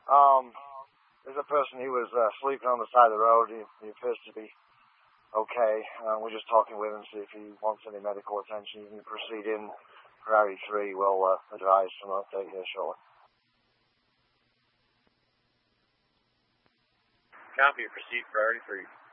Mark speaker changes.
Speaker 1: There's a person who was sleeping on the side of the road. He appears to be okay. We're just talking with him to see if he wants any medical attention. You can proceed in. Ferrari 3 will advise some update here shortly.
Speaker 2: Copy. Proceed, Ferrari 3.